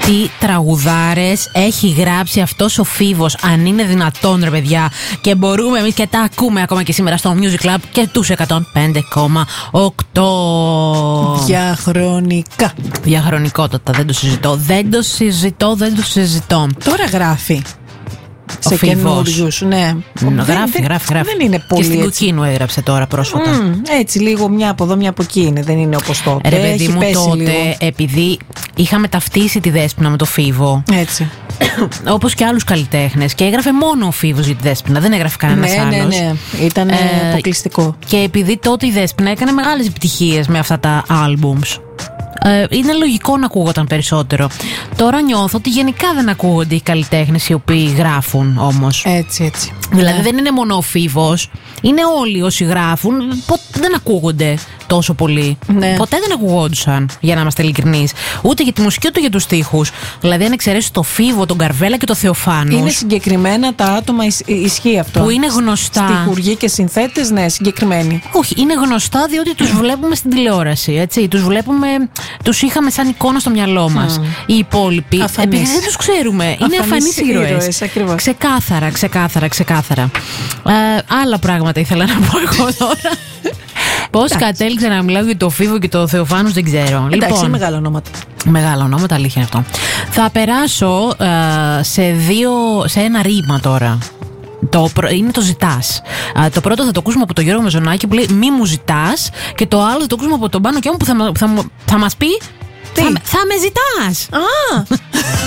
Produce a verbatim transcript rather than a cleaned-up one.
τι τραγουδάρες έχει γράψει αυτός ο Φίβος, αν είναι δυνατόν ρε παιδιά. Και μπορούμε εμείς και τα ακούμε ακόμα και σήμερα στο Music Club και τους εκατόν πέντε κόμμα οκτώ. Διαχρονικά. Διαχρονικότατα, δεν το συζητώ. Δεν το συζητώ, δεν το συζητώ. Τώρα γράφει. Ο σε Φίβος. καινούριους, ναι. Mm, γράφει, δεν, γράφει, γράφει. Δεν είναι πολύ. Και στην έτσι. Κουκκίνου έγραψε τώρα πρόσφατα. Mm, έτσι, λίγο μια από εδώ, μια από εκεί είναι. Δεν είναι όπως τότε. Ρε παιδί Έχει μου, πέσει τότε, λίγο. επειδή είχαμε ταυτίσει τη Δέσποινα με το Φίβο. Έτσι. Όπως και άλλους καλλιτέχνες. Και έγραφε μόνο ο Φίβος για τη Δέσποινα. Δεν έγραφε κανένας Ναι, άλλος. ναι, ναι. Ήταν Ε, αποκλειστικό. Και επειδή τότε η Δέσποινα έκανε μεγάλες επιτυχίες με αυτά τα albums. Ε, είναι λογικό να ακούγονταν περισσότερο. Τώρα νιώθω ότι γενικά δεν ακούγονται οι καλλιτέχνες οι οποίοι γράφουν όμως. Έτσι, έτσι. Δηλαδή Ναι. δεν είναι μόνο ο Φίβος, είναι όλοι όσοι γράφουν, ποτέ δεν ακούγονται τόσο πολύ. Ναι. Ποτέ δεν ακουγόντουσαν, για να είμαστε ειλικρινείς. Ούτε για τη μουσική ούτε για τους στίχους. Δηλαδή, αν εξαιρέσεις το Φίβο, τον Καρβέλα και το Θεοφάνους. Είναι συγκεκριμένα τα άτομα, ισ- ισχύει αυτό. Που είναι γνωστά. Στιχουργοί και συνθέτες, ναι, συγκεκριμένοι. Όχι, είναι γνωστά διότι τους βλέπουμε στην τηλεόραση. Έτσι. Τους βλέπουμε, τους είχαμε σαν εικόνα στο μυαλό μας. Οι υπόλοιποι, Αφανείς. επειδή δεν τους ξέρουμε, είναι Αφανείς αφανείς ήρωες. ήρωες, ακριβώς. Ξεκάθαρα, ξεκάθαρα, ξεκάθαρα. Ε, άλλα πράγματα ήθελα να πω εγώ τώρα. Πώς κατέληξα να μιλάω για το Φίβο και το Θεοφάνους δεν ξέρω. Εντάξει, είναι μεγάλα ονόματα. Μεγάλα ονόματα, αλήθεια είναι αυτό. Θα περάσω ε, σε, δύο, σε ένα ρήμα τώρα. Το, πρω- είναι το ζητάς. Α, το πρώτο θα το ακούσουμε από τον Γιώργο Μεζονάκη που λέει μη μου ζητάς. Και το άλλο θα το ακούσουμε από τον Πάνο Κιόμου που θα, μα- θα, μου- θα μας πει Τι? θα, με- θα με ζητάς. Α!